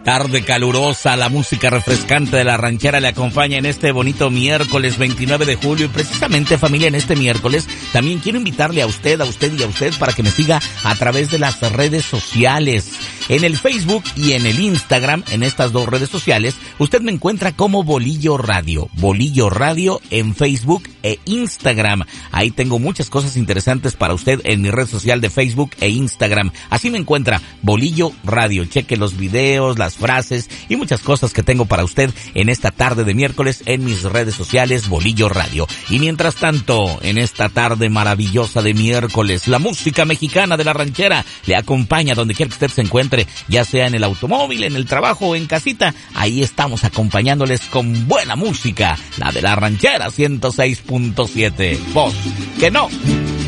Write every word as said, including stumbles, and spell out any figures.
Tarde calurosa, la música refrescante de La Ranchera le acompaña en este bonito miércoles veintinueve de julio. Y precisamente, familia, en este miércoles también quiero invitarle a usted, a usted y a usted para que me siga a través de las redes sociales. En el Facebook y en el Instagram, en estas dos redes sociales, usted me encuentra como Bolillo Radio. Bolillo Radio en Facebook e Instagram. Ahí tengo muchas cosas interesantes para usted en mi red social de Facebook e Instagram. Así me encuentra Bolillo Radio. Cheque los videos, las frases y muchas cosas que tengo para usted en esta tarde de miércoles en mis redes sociales Bolillo Radio. Y mientras tanto, en esta tarde maravillosa de miércoles, la música mexicana de La Ranchera le acompaña donde quiera que usted se encuentre, ya sea en el automóvil, en el trabajo o en casita. Ahí estamos acompañándoles con buena música, la de La Ranchera ciento seis punto siete. Voz que no